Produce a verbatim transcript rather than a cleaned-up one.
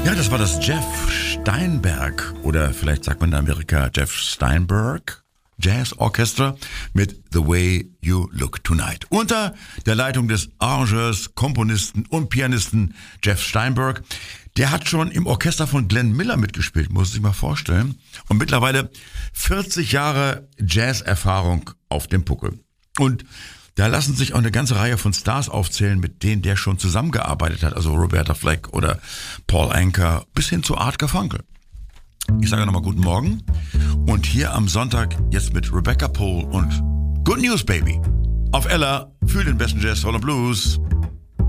Ja, das war das Jeff Steinberg oder vielleicht sagt man in Amerika Jeff Steinberg Jazz Orchestra mit The Way You Look Tonight. Unter der Leitung des Arrangeurs, Komponisten und Pianisten Jeff Steinberg. Der hat schon im Orchester von Glenn Miller mitgespielt, muss ich sich mal vorstellen. Und mittlerweile vierzig Jahre Jazz-Erfahrung auf dem Puckel. Und da lassen sich auch eine ganze Reihe von Stars aufzählen, mit denen der schon zusammengearbeitet hat. Also Roberta Flack oder Paul Anka bis hin zu Art Garfunkel. Ich sage nochmal guten Morgen. Und hier am Sonntag jetzt mit Rebecca Pohl und Good News Baby. Auf Ella für den besten Jazz, Soul und Blues.